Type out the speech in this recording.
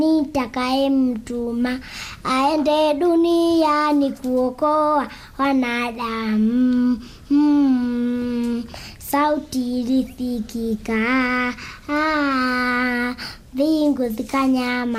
nitakayemtuma aende duniani kuokoa wanadamu. Sauti ilisikika, mbingu zikanyamaza.